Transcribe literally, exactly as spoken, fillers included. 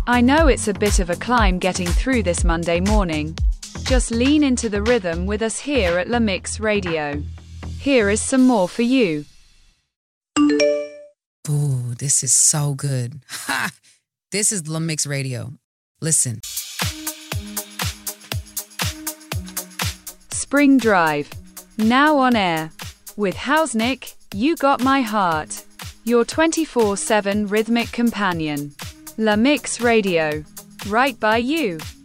I know it's a bit of a climb getting through this Monday morning. Just lean into the rhythm with us here at La Mix Radio. Here is some more for you. Ooh, this is so good. Ha! This is La Mix Radio. Listen. Spring Drive. Now on air. With Hausnick, You Got My Heart. Your twenty-four seven rhythmic companion. La Mix Radio. Right by you.